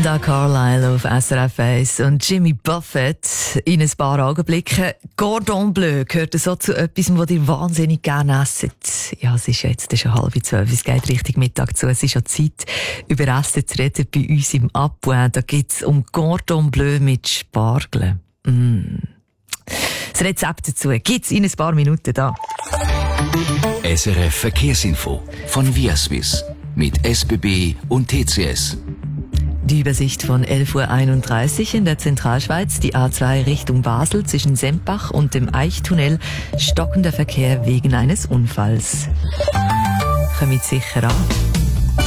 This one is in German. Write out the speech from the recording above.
Brenda Carlile auf SRF 1 und Jimmy Buffett in ein paar Augenblicken. Cordon Bleu gehört so zu etwas, was ihr wahnsinnig gerne esst. Ja, es ist jetzt schon 11:30, es geht Richtung Mittag zu. Es ist schon Zeit, über Essen zu reden bei uns im Appoint. Da geht es um Cordon Bleu mit Spargel. Das Rezept dazu gibt es in ein paar Minuten da. SRF Verkehrsinfo von Viaswiss mit SBB und TCS. Die Übersicht von 11:31 Uhr in der Zentralschweiz, die A2 Richtung Basel zwischen Sempach und dem Eichtunnel, stockender Verkehr wegen eines Unfalls. Kommt sicher an.